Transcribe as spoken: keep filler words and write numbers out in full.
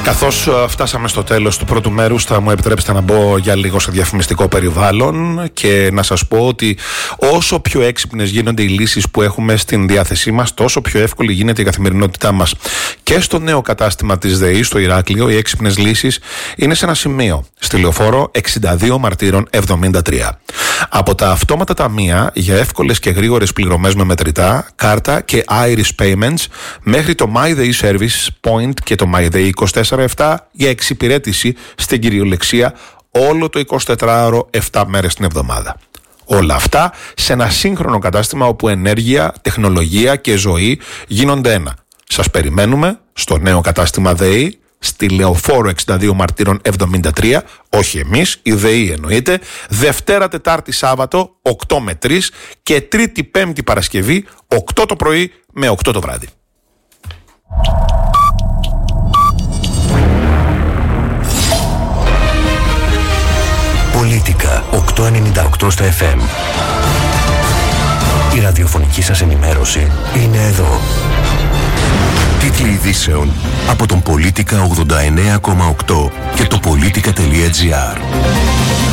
Καθώς φτάσαμε στο τέλος του πρώτου μέρους, θα μου επιτρέψετε να μπω για λίγο σε διαφημιστικό περιβάλλον και να σας πω ότι όσο πιο έξυπνες γίνονται οι λύσεις που έχουμε στην διάθεσή μας, τόσο πιο εύκολη γίνεται η καθημερινότητά μας. Και στο νέο κατάστημα της ΔΕΗ, στο Ηράκλειο, οι έξυπνες λύσεις είναι σε ένα σημείο, στη Λεωφόρο εξήντα δύο Μαρτύρων εβδομήντα τρία. Από τα αυτόματα ταμεία για εύκολες και γρήγορες πληρωμές με μετρητά, κάρτα και Iris Payments, μέχρι το MyDay Service Point και το MyDay είκοσι τέσσερα επτά για εξυπηρέτηση στην κυριολεξία όλο το εικοσιτετράωρο, επτά μέρες την εβδομάδα. Όλα αυτά σε ένα σύγχρονο κατάστημα όπου ενέργεια, τεχνολογία και ζωή γίνονται ένα. Σας περιμένουμε στο νέο κατάστημα ΔΕΗ, στη Λεωφόρο εξήντα δύο Μαρτύρων εβδομήντα τρία, όχι εμείς, η ΔΕΗ εννοείται, Δευτέρα, Τετάρτη, Σάββατο, οκτώ με τρεις και Τρίτη, Πέμπτη, Παρασκευή, οκτώ το πρωί με οκτώ το βράδυ. Πολίτικα οκτακόσια ενενήντα οκτώ στα εφ εμ. Η ραδιοφωνική σας ενημέρωση είναι εδώ. Τίτλοι ειδήσεων από τον Πολίτικα ογδόντα εννέα κόμμα οκτώ και το πολίτικα τελεία τζι άρ.